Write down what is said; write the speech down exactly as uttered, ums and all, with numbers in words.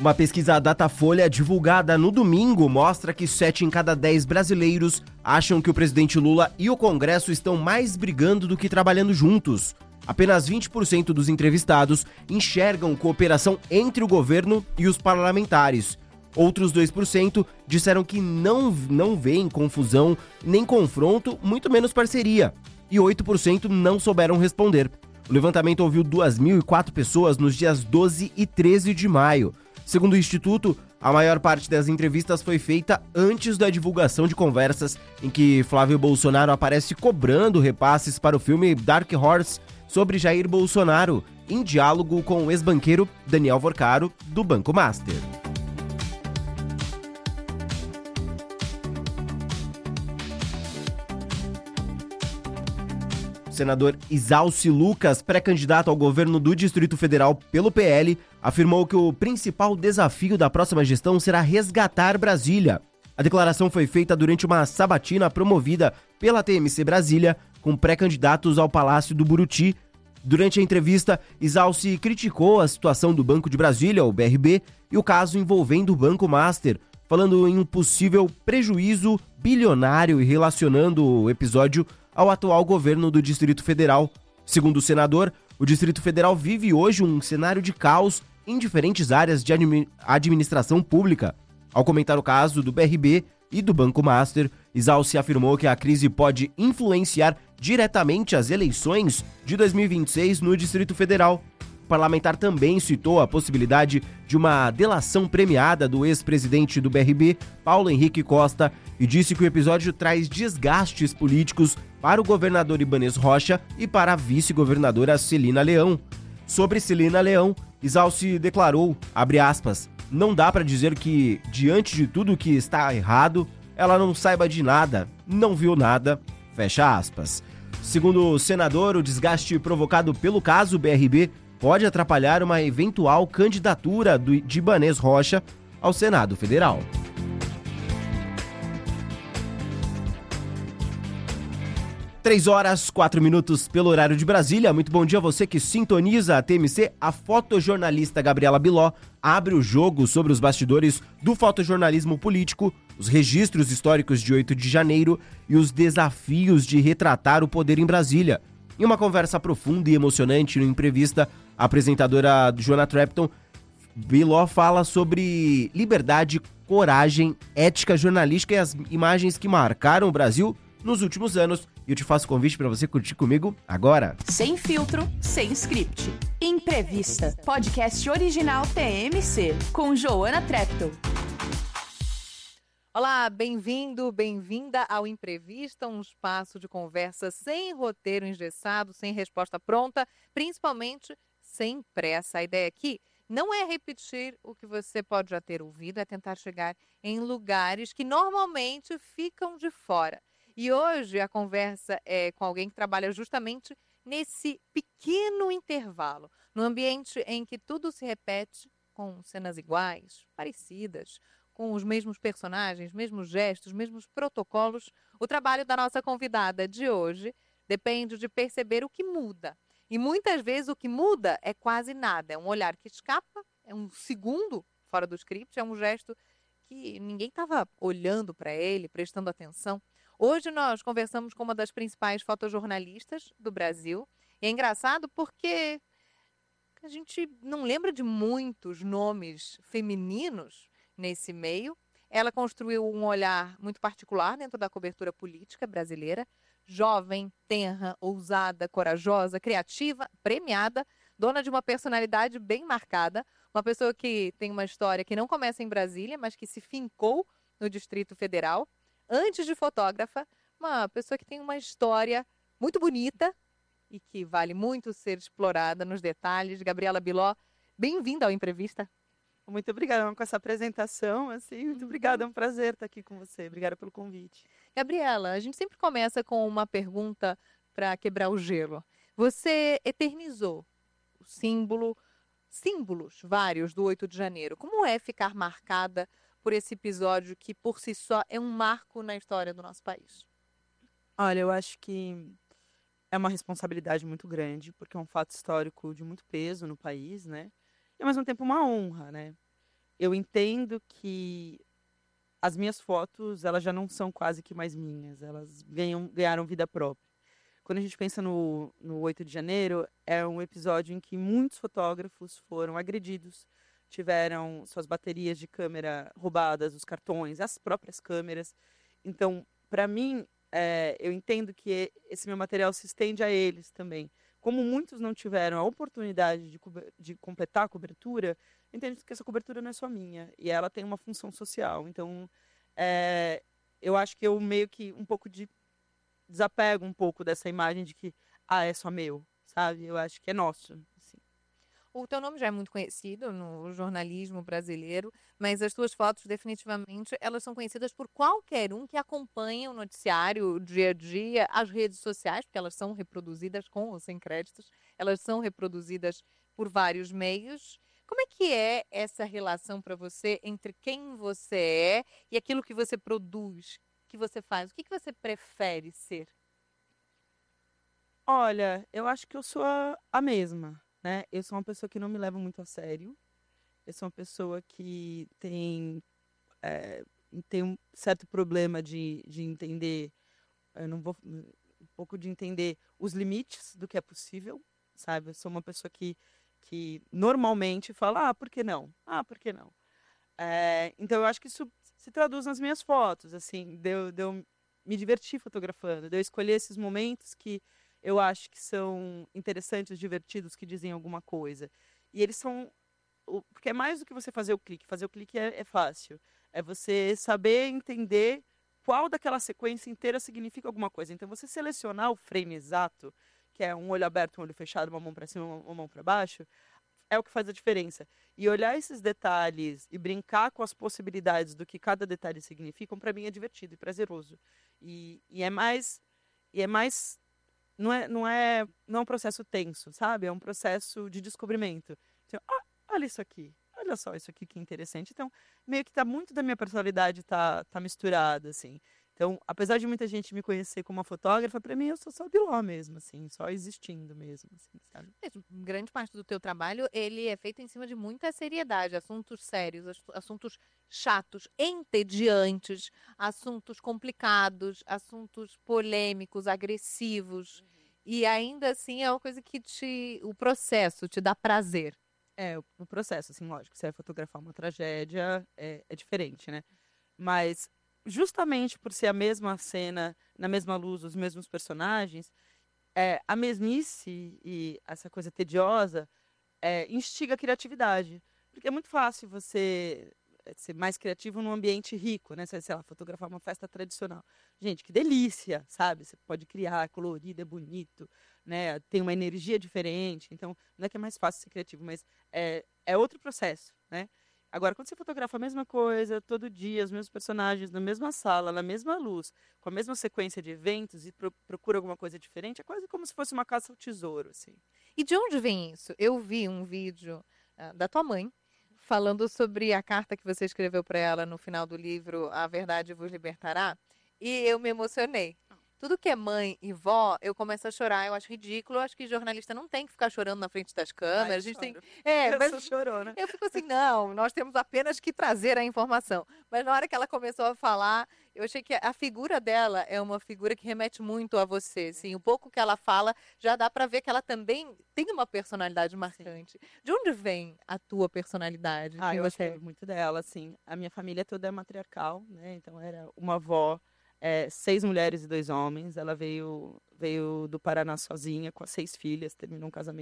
Uma pesquisa Datafolha divulgada no domingo mostra que sete em cada dez brasileiros acham que o presidente Lula e o Congresso estão mais brigando do que trabalhando juntos. Apenas vinte por cento dos entrevistados enxergam cooperação entre o governo e os parlamentares. Outros dois por cento disseram que não, não veem confusão nem confronto, muito menos parceria. E oito por cento não souberam responder. O levantamento ouviu duas mil e quatro pessoas nos dias doze e treze de maio. Segundo o Instituto, a maior parte das entrevistas foi feita antes da divulgação de conversas em que Flávio Bolsonaro aparece cobrando repasses para o filme Dark Horse sobre Jair Bolsonaro, em diálogo com o ex-banqueiro Daniel Vorcaro, do Banco Master. O senador Isalci Lucas, pré-candidato ao governo do Distrito Federal pelo P L, afirmou que o principal desafio da próxima gestão será resgatar Brasília. A declaração foi feita durante uma sabatina promovida pela T M C Brasília, com pré-candidatos ao Palácio do Buriti. Durante a entrevista, Isalci criticou a situação do Banco de Brasília, o B R B, e o caso envolvendo o Banco Master, falando em um possível prejuízo bilionário e relacionando o episódio ao atual governo do Distrito Federal. Segundo o senador, o Distrito Federal vive hoje um cenário de caos em diferentes áreas de administração pública. Ao comentar o caso do B R B e do Banco Master, Isalci afirmou que a crise pode influenciar diretamente as eleições de dois mil e vinte e seis no Distrito Federal. O parlamentar também citou a possibilidade de uma delação premiada do ex-presidente do B R B, Paulo Henrique Costa, e disse que o episódio traz desgastes políticos para o governador Ibanez Rocha e para a vice-governadora Celina Leão. Sobre Celina Leão, Isalci declarou, abre aspas, não dá para dizer que, diante de tudo que está errado, ela não saiba de nada, não viu nada, fecha aspas. Segundo o senador, o desgaste provocado pelo caso B R B pode atrapalhar uma eventual candidatura do, de Ibanez Rocha ao Senado Federal. Três horas, quatro minutos pelo horário de Brasília. Muito bom dia a você que sintoniza a T M C. A fotojornalista Gabriela Biló abre o jogo sobre os bastidores do fotojornalismo político, os registros históricos de oito de janeiro e os desafios de retratar o poder em Brasília. Em uma conversa profunda e emocionante no Entrevista, a apresentadora Joana Trepton, Biló fala sobre liberdade, coragem, ética jornalística e as imagens que marcaram o Brasil nos últimos anos. E eu te faço o convite para você curtir comigo agora. Sem filtro, sem script. Entrevista. Podcast original T M C, com Joana Trepton. Olá, bem-vindo, bem-vinda ao Entrevista, um espaço de conversa sem roteiro engessado, sem resposta pronta, principalmente sem pressa. A ideia aqui não é repetir o que você pode já ter ouvido, é tentar chegar em lugares que normalmente ficam de fora. E hoje a conversa é com alguém que trabalha justamente nesse pequeno intervalo, no ambiente em que tudo se repete com cenas iguais, parecidas, com os mesmos personagens, mesmos gestos, mesmos protocolos. O trabalho da nossa convidada de hoje depende de perceber o que muda. E muitas vezes o que muda é quase nada. É um olhar que escapa, é um segundo fora do script, é um gesto que ninguém estava olhando para ele, prestando atenção. Hoje nós conversamos com uma das principais fotojornalistas do Brasil. E é engraçado porque a gente não lembra de muitos nomes femininos nesse meio. Ela construiu um olhar muito particular dentro da cobertura política brasileira. Jovem, tenra, ousada, corajosa, criativa, premiada, dona de uma personalidade bem marcada. Uma pessoa que tem uma história que não começa em Brasília, mas que se fincou no Distrito Federal. Antes de fotógrafa, uma pessoa que tem uma história muito bonita e que vale muito ser explorada nos detalhes. Gabriela Biló, bem-vinda ao Entrevista. Muito obrigada com essa apresentação, assim, muito obrigada, é um prazer estar aqui com você, obrigada pelo convite. Gabriela, a gente sempre começa com uma pergunta para quebrar o gelo. Você eternizou o símbolo, símbolos vários do oito de janeiro. Como é ficar marcada por esse episódio que, por si só, é um marco na história do nosso país? Olha, eu acho que é uma responsabilidade muito grande, porque é um fato histórico de muito peso no país, né? E, ao mesmo tempo, uma honra, né? eu entendo que as minhas fotos, elas já não são quase que mais minhas, elas ganham, ganharam vida própria. Quando a gente pensa no, no oito de janeiro, é um episódio em que muitos fotógrafos foram agredidos, tiveram suas baterias de câmera roubadas, os cartões, as próprias câmeras. Então, para mim, é, eu entendo que esse meu material se estende a eles também. Como muitos não tiveram a oportunidade de, de completar a cobertura, eu entendo que essa cobertura não é só minha, e ela tem uma função social. Então, é, eu acho que eu meio que um pouco de desapego um pouco dessa imagem de que, ah, é só meu, sabe? Eu acho que é nosso, assim. O teu nome já é muito conhecido no jornalismo brasileiro, mas as tuas fotos, definitivamente, elas são conhecidas por qualquer um que acompanha o noticiário, o dia a dia, as redes sociais, porque elas são reproduzidas com ou sem créditos, elas são reproduzidas por vários meios. Como é que é essa relação para você entre quem você é e aquilo que você produz, que você faz? O que, que você prefere ser? Olha, eu acho que eu sou a, a mesma, né? Eu sou uma pessoa que não me leva muito a sério. Eu sou uma pessoa que tem, é, tem um certo problema de, de entender, eu não vou, um pouco de entender os limites do que é possível, sabe? Eu sou uma pessoa que, que normalmente fala, ah, por que não? Ah, por que não? É, então eu acho que isso se traduz nas minhas fotos, assim, de eu, de eu me divertir fotografando, de eu escolher esses momentos que eu acho que são interessantes, divertidos, que dizem alguma coisa. E eles são, o- porque é mais do que você fazer o clique. Fazer o clique é, é fácil. É você saber entender qual daquela sequência inteira significa alguma coisa. Então você selecionar o frame exato, que é um olho aberto, um olho fechado, uma mão para cima, uma uma mão para baixo, é o que faz a diferença. E olhar esses detalhes e brincar com as possibilidades do que cada detalhe significam, para mim é divertido e prazeroso. E, e é mais e é mais não é não é não é um processo tenso, sabe? É um processo de descobrimento. Então, ah, olha isso aqui. Olha só isso aqui que interessante. Então, meio que tá muito da minha personalidade tá tá misturada assim. Então, apesar de muita gente me conhecer como uma fotógrafa, para mim eu sou só de lá mesmo, assim, só existindo mesmo, assim, sabe? Mesmo, grande parte do teu trabalho, ele é feito em cima de muita seriedade, assuntos sérios, ass- assuntos chatos, entediantes, assuntos complicados, assuntos polêmicos, agressivos. E ainda assim é uma coisa que te, o processo te dá prazer. É, o, o processo, assim, lógico, você vai fotografar uma tragédia, é, é diferente, né? Mas justamente por ser a mesma cena, na mesma luz, os mesmos personagens, é, a mesmice e essa coisa tediosa é, instiga a criatividade. Porque é muito fácil você é, ser mais criativo num ambiente rico, né? Você, sei lá, fotografar uma festa tradicional. Gente, que delícia, sabe? Você pode criar, é colorido, é bonito, né? Tem uma energia diferente. Então, não é que é mais fácil ser criativo, mas é, é outro processo, né? Agora, quando você fotografa a mesma coisa, todo dia, os mesmos personagens, na mesma sala, na mesma luz, com a mesma sequência de eventos e pro- procura alguma coisa diferente, é quase como se fosse uma caça ao tesouro, assim. E de onde vem isso? Eu vi um vídeo ah, da tua mãe falando sobre a carta que você escreveu para ela no final do livro A Verdade Vos Libertará, e eu me emocionei. Tudo que é mãe e vó, eu começo a chorar, eu acho ridículo, eu acho que jornalista não tem que ficar chorando na frente das Ai, eu câmeras, a gente tem... choro. É, Eu mas sou chorona. eu fico assim, não, nós temos apenas que trazer a informação. Mas na hora que ela começou a falar, eu achei que a figura dela é uma figura que remete muito a você, assim, o pouco que ela fala, já dá pra ver que ela também tem uma personalidade marcante. De onde vem a tua personalidade? Ah, Quem eu acho você que é? é muito dela, assim. A minha família toda é matriarcal, né? Então era uma avó, é, seis mulheres e dois homens. Ela veio veio do Paraná sozinha, com as seis filhas, terminou um casamento